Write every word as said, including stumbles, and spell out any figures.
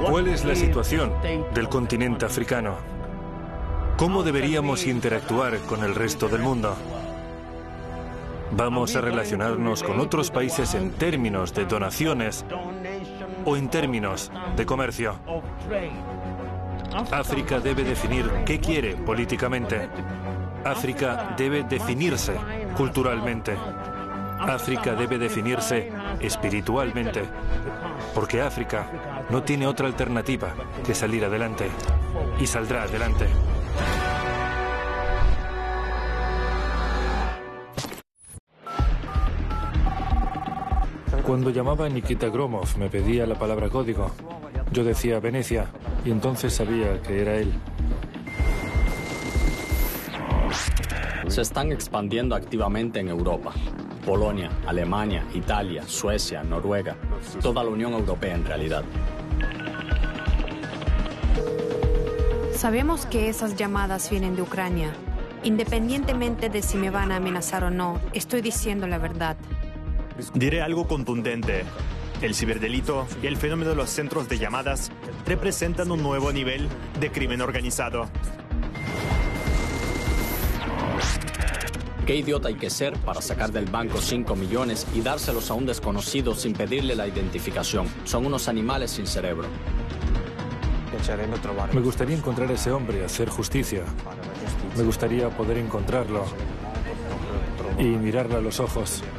¿Cuál es la situación del continente africano? ¿Cómo deberíamos interactuar con el resto del mundo? ¿Vamos a relacionarnos con otros países en términos de donaciones o en términos de comercio? África debe definir qué quiere políticamente. África debe definirse culturalmente. África debe definirse espiritualmente. Porque África no tiene otra alternativa que salir adelante. Y saldrá adelante. Cuando llamaba a Nikita Gromov me pedía la palabra código. Yo decía Venecia y entonces sabía que era él. Se están expandiendo activamente en Europa. Polonia, Alemania, Italia, Suecia, Noruega, toda la Unión Europea en realidad. Sabemos que esas llamadas vienen de Ucrania. Independientemente de si me van a amenazar o no, estoy diciendo la verdad. Diré algo contundente. El ciberdelito y el fenómeno de los centros de llamadas representan un nuevo nivel de crimen organizado. ¿Qué idiota hay que ser para sacar del banco cinco millones y dárselos a un desconocido sin pedirle la identificación? Son unos animales sin cerebro. Me gustaría encontrar a ese hombre, hacer justicia. Me gustaría poder encontrarlo y mirarle a los ojos.